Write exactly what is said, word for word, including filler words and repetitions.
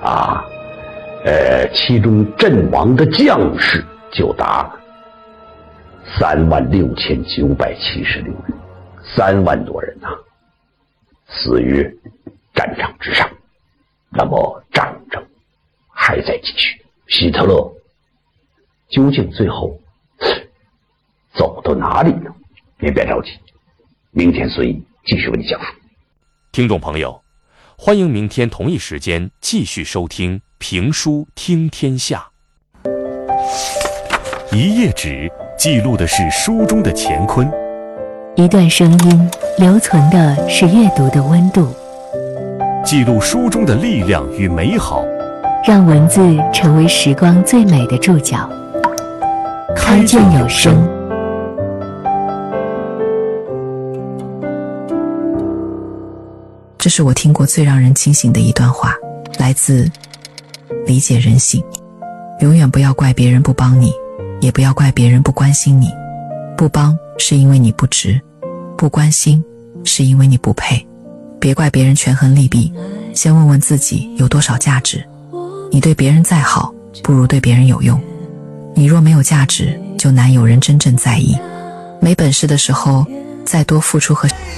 啊，呃，其中阵亡的将士就达三万六千九百七十六人，三万多人呐、啊，死于战场之上。那么战争还在继续，希特勒究竟最后走到哪里呢？您别着急，明天随意继续为你讲述。 听众朋友，欢迎明天同一时间继续收听评书听天下。 一页纸记录的是书中的乾坤， 一段声音留存的是阅读的温度， 记录书中的力量与美好， 让文字成为时光最美的注脚。开卷有声。 这是我听过最让人清醒的一段话，来自理解人性。永远不要怪别人不帮你，也不要怪别人不关心你。不帮是因为你不值，不关心是因为你不配。别怪别人权衡利弊，先问问自己有多少价值。你对别人再好，不如对别人有用。你若没有价值，就难有人真正在意。没本事的时候，再多付出和